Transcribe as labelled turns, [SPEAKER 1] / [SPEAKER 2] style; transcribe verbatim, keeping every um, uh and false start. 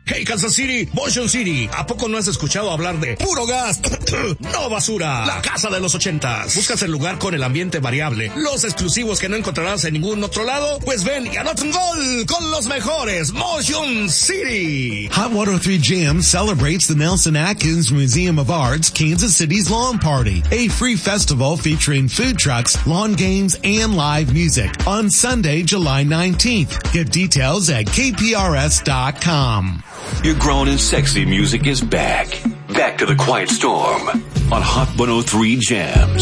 [SPEAKER 1] Hey, Kansas City, Motion City, ¿a poco no has escuchado hablar de Puro Gas? No basura, la casa de los ochentas. ¿Buscas el lugar con el ambiente variable, los exclusivos que no encontrarás en ningún otro lado? Pues ven y anota un gol con los mejores, Motion City.
[SPEAKER 2] Hot one oh three Jam celebrates the Nelson Atkins Museum of Art's Kansas City's Lawn Party, a free festival featuring food trucks, lawn games, and live music on Sunday, July nineteenth. Get details at K P R S dot com.
[SPEAKER 3] Your grown and sexy music is back. Back to the Quiet Storm on Hot one oh three Jams.